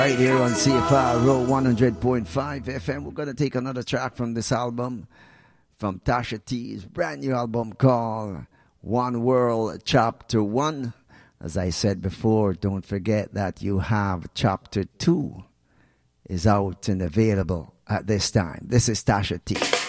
Right here on CFR 100.5 FM. We're going to take another track from this album from Tasha T's brand new album called One World Chapter 1. As I said before, don't forget that you have Chapter 2 is out and available at this time. This is Tasha T.